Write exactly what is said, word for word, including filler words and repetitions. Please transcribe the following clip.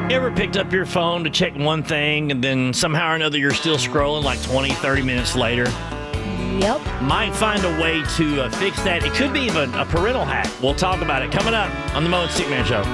You ever picked up your phone to check one thing and then somehow or another you're still scrolling like twenty, thirty minutes later? Yep. Might find a way to uh, fix that. It could be even a parental hack. We'll talk about it coming up on the Mo and Stickman Show.